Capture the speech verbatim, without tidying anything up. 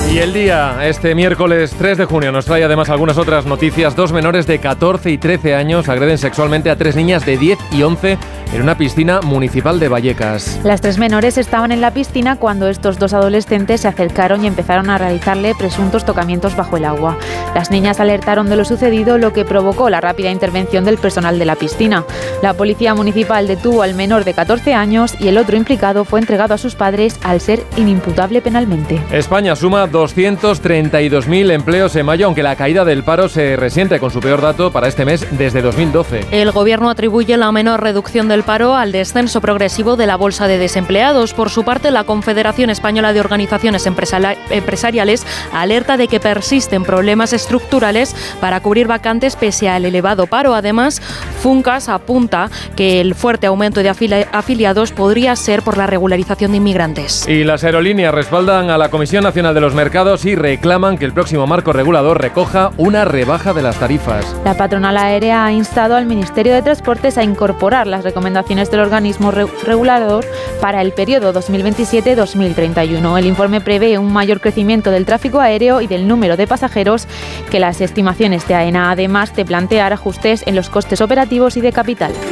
Y el día, este miércoles tres de junio, nos trae además algunas otras noticias. Dos menores de catorce y trece años agreden sexualmente a tres niñas de diez y once en una piscina municipal de Vallecas. Las tres menores estaban en la piscina cuando estos dos adolescentes se acercaron y empezaron a realizarle presuntos tocamientos bajo el agua. Las niñas alertaron de lo sucedido, lo que provocó la rápida intervención del personal de la piscina. La policía municipal detuvo al menor de catorce años y el otro implicado fue entregado a sus padres al ser inimputable penalmente. España suma doscientos treinta y dos mil empleos en mayo, aunque la caída del paro se resiente con su peor dato para este mes desde dos mil doce. El gobierno atribuye la menor reducción del paro al descenso progresivo de la bolsa de desempleados. Por su parte, la Confederación Española de Organizaciones Empresariales alerta de que persisten problemas estructurales para cubrir vacantes pese al elevado paro. Además, Funcas apunta que el fuerte aumento de afili- afiliados podría ser por la regularización de inmigrantes. Y las aerolíneas respaldan a la Comisión Nacional de los Mercados y reclaman que el próximo marco regulador recoja una rebaja de las tarifas. La patronal aérea ha instado al Ministerio de Transportes a incorporar las recomendaciones del organismo re- regulador para el periodo dos mil veintisiete dos mil treinta y uno. El informe prevé un mayor crecimiento del tráfico aéreo y del número de pasajeros que las estimaciones de AENA, además de plantear ajustes en los costes operativos y de capital.